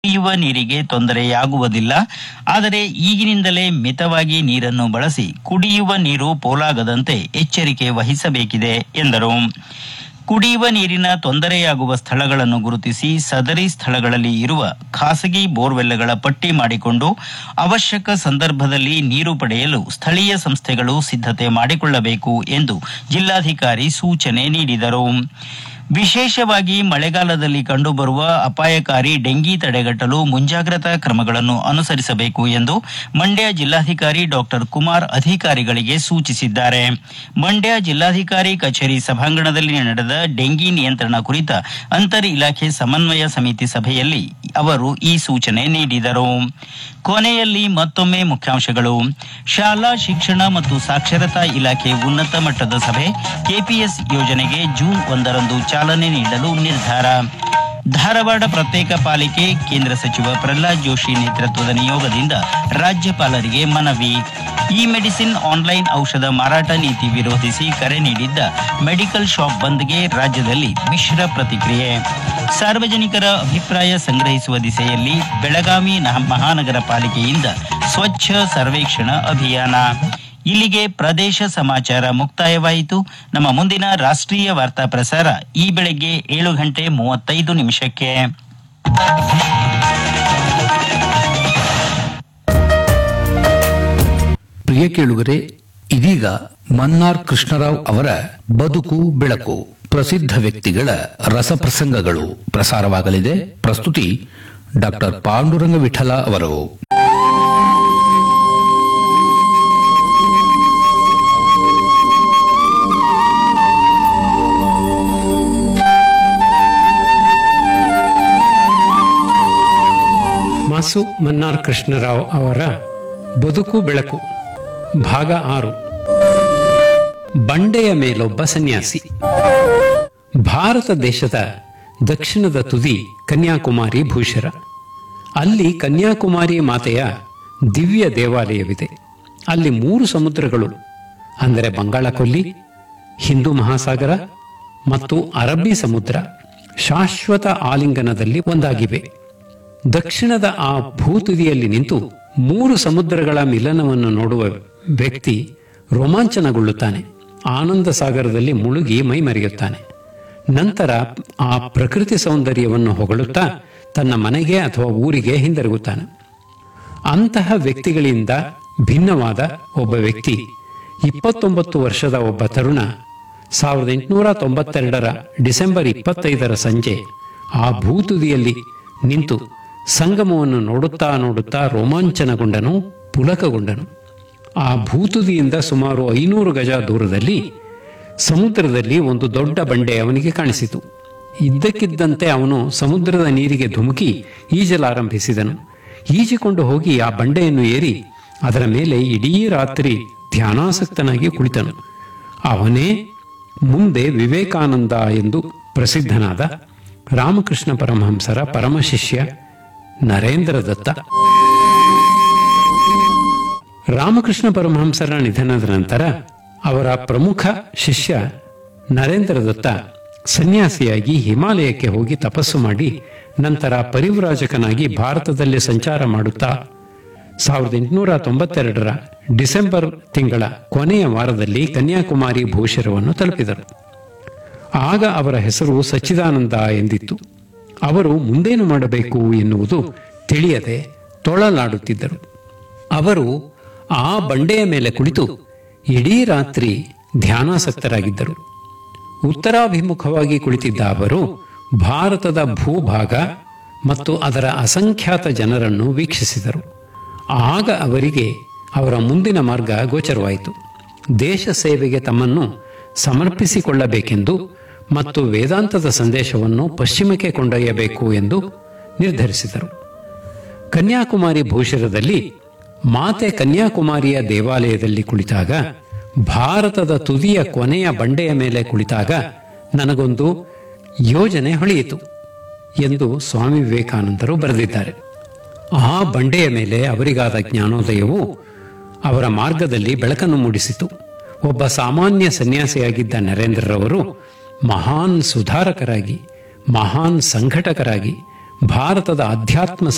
ಕುಡಿಯುವ ನೀರಿಗೆ ತೊಂದರೆಯಾಗುವುದಿಲ್ಲ. ಆದರೆ ಈಗಿನಿಂದಲೇ ಮಿತವಾಗಿ ನೀರನ್ನು ಬಳಸಿ ಕುಡಿಯುವ ನೀರು ಪೋಲಾಗದಂತೆ ಎಚ್ಚರಿಕೆ ವಹಿಸಬೇಕಿದೆ ಎಂದರು. ಕುಡಿಯುವ ನೀರಿನ ತೊಂದರೆಯಾಗುವ ಸ್ಥಳಗಳನ್ನು ಗುರುತಿಸಿ ಸದರಿ ಸ್ಥಳಗಳಲ್ಲಿ ಇರುವ ಖಾಸಗಿ ಬೋರ್ವೆಲ್ಗಳ ಪಟ್ಟಿ ಮಾಡಿಕೊಂಡು ಅವಶ್ಯಕ ಸಂದರ್ಭದಲ್ಲಿ ನೀರು ಪಡೆಯಲು ಸ್ಥಳೀಯ ಸಂಸ್ಥೆಗಳು ಸಿದ್ಧತೆ ಮಾಡಿಕೊಳ್ಳಬೇಕು ಎಂದು ಜಿಲ್ಲಾಧಿಕಾರಿ ಸೂಚನೆ ನೀಡಿದರು. ವಿಶೇಷವಾಗಿ ಮಳೆಗಾಲದಲ್ಲಿ ಕಂಡುಬರುವ ಅಪಾಯಕಾರಿ ಡೆಂಗಿ ತಡೆಗಟ್ಟಲು ಮುಂಜಾಗ್ರತಾ ಕ್ರಮಗಳನ್ನು ಅನುಸರಿಸಬೇಕು ಎಂದು ಮಂಡ್ಯ ಜಿಲ್ಲಾಧಿಕಾರಿ ಡಾಕ್ಟರ್ ಕುಮಾರ್ ಅಧಿಕಾರಿಗಳಿಗೆ ಸೂಚಿಸಿದ್ದಾರೆ. ಮಂಡ್ಯ ಜಿಲ್ಲಾಧಿಕಾರಿ ಕಚೇರಿ ಸಭಾಂಗಣದಲ್ಲಿ ನಡೆದ ಡೆಂಗಿ ನಿಯಂತ್ರಣ ಕುರಿತ ಅಂತರ್ ಇಲಾಖೆ ಸಮನ್ವಯ ಸಮಿತಿ ಸಭೆಯಲ್ಲಿ ಅವರು ಈ ಸೂಚನೆ ನೀಡಿದರು. ಕೊನೆಯಲ್ಲಿ ಮತ್ತೊಮ್ಮೆ ಮುಖ್ಯಾಂಶಗಳು. ಶಾಲಾ ಶಿಕ್ಷಣ ಮತ್ತು ಸಾಕ್ಷರತಾ ಇಲಾಖೆ ಉನ್ನತ ಮಟ್ಟದ ಸಭೆ, ಕೆಪಿಎಸ್ ಯೋಜನೆಗೆ ಜೂನ್ 1ರಂದು ಚಾಲನೆ ನೀಡಲು ನಿರ್ಧಾರ. ಧಾರವಾಡ ಪ್ರತ್ಯೇಕ ಪಾಲಿಕೆ ಕೇಂದ್ರ ಸಚಿವ ಪ್ರಹ್ಲಾದ್ ಜೋಶಿ ನೇತೃತ್ವದ ನಿಯೋಗದಿಂದ ರಾಜ್ಯಪಾಲರಿಗೆ ಮನವಿ. ಇ ಮೆಡಿಸಿನ್ ಆನ್ಲೈನ್ ಔಷಧ ಮಾರಾಟ ನೀತಿ ವಿರೋಧಿಸಿ ಕರೆ ನೀಡಿದ್ದ ಮೆಡಿಕಲ್ ಶಾಪ್ ಬಂದ್ಗೆ ರಾಜ್ಯದಲ್ಲಿ ಮಿಶ್ರ ಪ್ರತಿಕ್ರಿಯೆ. ಸಾರ್ವಜನಿಕರ ಅಭಿಪ್ರಾಯ ಸಂಗ್ರಹಿಸುವ ದಿಸೆಯಲ್ಲಿ ಬೆಳಗಾವಿ ಮಹಾನಗರ ಪಾಲಿಕೆಯಿಂದ ಸ್ವಚ್ಛ ಸರ್ವೇಕ್ಷಣಾ ಅಭಿಯಾನ. ಇಲ್ಲಿಗೆ ಪ್ರದೇಶ ಸಮಾಚಾರ ಮುಕ್ತಾಯವಾಯಿತು. ನಮ್ಮ ಮುಂದಿನ ರಾಷ್ಟ್ರೀಯ ವಾರ್ತಾ ಪ್ರಸಾರ ಈ ಬೆಳಗ್ಗೆ 7:35 ಪ್ರಿಯ ಕೇಳುಗರೆ, ಇದೀಗ ಮನ್ನಾರ್ ಕೃಷ್ಣರಾವ್ ಅವರ ಬದುಕು ಬೆಳಕು ಪ್ರಸಿದ್ಧ ವ್ಯಕ್ತಿಗಳ ರಸಪ್ರಸಂಗಗಳು ಪ್ರಸಾರವಾಗಲಿದೆ. ಪ್ರಸ್ತುತಿ ಡಾಕ್ಟರ್ ಪಾಂಡುರಂಗ ವಿಠಲ ಅವರು. ಮಾಸು ಮನ್ನಾರ್ ಕೃಷ್ಣರಾವ್ ಅವರ ಬದುಕು ಬೆಳಕು ಭಾಗ 6. ಬಂಡೆಯ ಮೇಲೊಬ್ಬ ಸನ್ಯಾಸಿ. ಭಾರತ ದೇಶದ ದಕ್ಷಿಣದ ತುದಿ ಕನ್ಯಾಕುಮಾರಿ ಭೂಷರ. ಅಲ್ಲಿ ಕನ್ಯಾಕುಮಾರಿ ಮಾತೆಯ ದಿವ್ಯ ದೇವಾಲಯವಿದೆ. ಅಲ್ಲಿ 3 ಸಮುದ್ರಗಳು, ಅಂದರೆ ಬಂಗಾಳ ಕೊಲ್ಲಿ, ಹಿಂದೂ ಮಹಾಸಾಗರ ಮತ್ತು ಅರಬ್ಬಿ ಸಮುದ್ರ ಶಾಶ್ವತ ಆಲಿಂಗನದಲ್ಲಿ ಒಂದಾಗಿವೆ. ದಕ್ಷಿಣದ ಆ ಭೂತುದಿಯಲ್ಲಿ ನಿಂತು 3 ಸಮುದ್ರಗಳ ಮಿಲನವನ್ನು ನೋಡುವ ವ್ಯಕ್ತಿ ರೋಮಾಂಚನಗೊಳ್ಳುತ್ತಾನೆ. ಆನಂದ ಸಾಗರದಲ್ಲಿ ಮುಳುಗಿ ಮೈಮರೆಯುತ್ತಾನೆ. ನಂತರ ಆ ಪ್ರಕೃತಿ ಸೌಂದರ್ಯವನ್ನು ಹೊಗಳುತ್ತಾ ತನ್ನ ಮನೆಗೆ ಅಥವಾ ಊರಿಗೆ ಹಿಂದಿರುಗುತ್ತಾನೆ. ಅಂತಹ ವ್ಯಕ್ತಿಗಳಿಂದ ಭಿನ್ನವಾದ ಒಬ್ಬ ವ್ಯಕ್ತಿ, 29 ವರ್ಷದ ಒಬ್ಬ ತರುಣ 1892ರ ಡಿಸೆಂಬರ್ 25ರ ಸಂಜೆ ಆ ಭೂತುದಿಯಲ್ಲಿ ನಿಂತು ಸಂಗಮವನ್ನು ನೋಡುತ್ತಾ ನೋಡುತ್ತಾ ರೋಮಾಂಚನಗೊಂಡನು, ಪುಲಕಗೊಂಡನು. ಆ ಭೂತುದಿಯಿಂದ ಸುಮಾರು 500 ಗಜ ದೂರದಲ್ಲಿ ಸಮುದ್ರದಲ್ಲಿ ಒಂದು ದೊಡ್ಡ ಬಂಡೆ ಅವನಿಗೆ ಕಾಣಿಸಿತು. ಇದ್ದಕ್ಕಿದ್ದಂತೆ ಅವನು ಸಮುದ್ರದ ನೀರಿಗೆ ಧುಮುಕಿ ಈಜಲಾರಂಭಿಸಿದನು. ಈಜಿಕೊಂಡು ಹೋಗಿ ಆ ಬಂಡೆಯನ್ನು ಏರಿ ಅದರ ಮೇಲೆ ಇಡೀ ರಾತ್ರಿ ಧ್ಯಾನಾಸಕ್ತನಾಗಿ ಕುಳಿತನು. ಅವನೇ ಮುಂದೆ ವಿವೇಕಾನಂದ ಎಂದು ಪ್ರಸಿದ್ಧನಾದ ರಾಮಕೃಷ್ಣ ಪರಮಹಂಸರ ಪರಮಶಿಷ್ಯ ನರೇಂದ್ರ ದತ್ತ. ರಾಮಕೃಷ್ಣ ಪರಮಹಂಸರ ನಿಧನದ ನಂತರ ಅವರ ಪ್ರಮುಖ ಶಿಷ್ಯ ನರೇಂದ್ರ ದತ್ತ ಸನ್ಯಾಸಿಯಾಗಿ ಹಿಮಾಲಯಕ್ಕೆ ಹೋಗಿ ತಪಸ್ಸು ಮಾಡಿ ನಂತರ ಪರಿವ್ರಾಜಕನಾಗಿ ಭಾರತದಲ್ಲಿ ಸಂಚಾರ ಮಾಡುತ್ತಾ 1892ರ ಡಿಸೆಂಬರ್ ತಿಂಗಳ ಕೊನೆಯ ವಾರದಲ್ಲಿ ಕನ್ಯಾಕುಮಾರಿ ಭೂಷರವನ್ನು ತಲುಪಿದರು. ಆಗ ಅವರ ಹೆಸರು ಸಚ್ಚಿದಾನಂದ ಎಂದಿತ್ತು. ಅವರು ಮುಂದೇನು ಮಾಡಬೇಕು ಎನ್ನುವುದು ತಿಳಿಯದೆ ತೊಳಲಾಡುತ್ತಿದ್ದರು. ಅವರು ಆ ಬಂಡೆಯ ಮೇಲೆ ಕುಳಿತು ಇಡೀ ರಾತ್ರಿ ಧ್ಯಾನಾಸಕ್ತರಾಗಿದ್ದರು. ಉತ್ತರಾಭಿಮುಖವಾಗಿ ಕುಳಿತಿದ್ದ ಅವರು ಭಾರತದ ಭೂಭಾಗ ಮತ್ತು ಅದರ ಅಸಂಖ್ಯಾತ ಜನರನ್ನು ವೀಕ್ಷಿಸಿದರು. ಆಗ ಅವರಿಗೆ ಅವರ ಮುಂದಿನ ಮಾರ್ಗ ಗೋಚರವಾಯಿತು. ದೇಶ ಸೇವೆಗೆ ತಮ್ಮನ್ನು ಸಮರ್ಪಿಸಿಕೊಳ್ಳಬೇಕೆಂದು ಮತ್ತು ವೇದಾಂತದ ಸಂದೇಶವನ್ನು ಪಶ್ಚಿಮಕ್ಕೆ ಕೊಂಡೊಯ್ಯಬೇಕು ಎಂದು ನಿರ್ಧರಿಸಿದರು. ಕನ್ಯಾಕುಮಾರಿ ಭೂಷರದಲ್ಲಿ ಮಾತೆ ಕನ್ಯಾಕುಮಾರಿಯ ದೇವಾಲಯದಲ್ಲಿ ಕುಳಿತಾಗ, ಭಾರತದ ತುದಿಯ ಕೊನೆಯ ಬಂಡೆಯ ಮೇಲೆ ಕುಳಿತಾಗ ನನಗೊಂದು ಯೋಜನೆ ಹೊಳೆಯಿತು ಎಂದು ಸ್ವಾಮಿ ವಿವೇಕಾನಂದರು ಬರೆದಿದ್ದಾರೆ. ಆ ಬಂಡೆಯ ಮೇಲೆ ಅವರಿಗಾದ ಜ್ಞಾನೋದಯವು ಅವರ ಮಾರ್ಗದಲ್ಲಿ ಬೆಳಕನ್ನು ಮೂಡಿಸಿತು. ಒಬ್ಬ ಸಾಮಾನ್ಯ ಸನ್ಯಾಸಿಯಾಗಿದ್ದ ನರೇಂದ್ರರವರು ಮಹಾನ್ ಸುಧಾರಕರಾಗಿ, ಮಹಾನ್ ಸಂಘಟಕರಾಗಿ ಭಾರತದ ಅಧ್ಯಾತ್ಮ